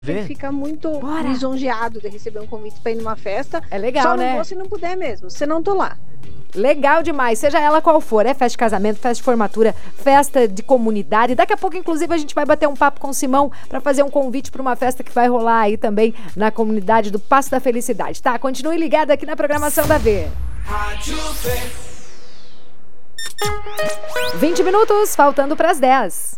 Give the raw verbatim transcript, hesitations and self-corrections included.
Ele fica muito Bora. lisonjeado de receber um convite para ir numa festa. É legal, Só né? não vou se não puder mesmo, se não tô lá. Legal demais, seja ela qual for, é festa de casamento, festa de formatura, festa de comunidade. Daqui a pouco, inclusive, a gente vai bater um papo com o Simão para fazer um convite para uma festa que vai rolar aí também na comunidade do Passo da Felicidade, tá? Continue ligado aqui na programação da V. vinte minutos, faltando para as dez.